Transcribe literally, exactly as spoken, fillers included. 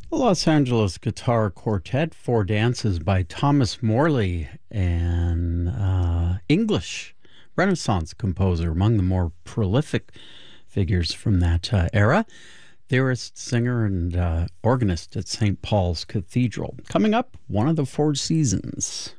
The Los Angeles Guitar Quartet, Four Dances by Thomas Morley, an uh, English Renaissance composer, among the more prolific figures from that uh, era. Theorist, singer, and uh, organist at Saint Paul's Cathedral. Coming up, one of the Four Seasons.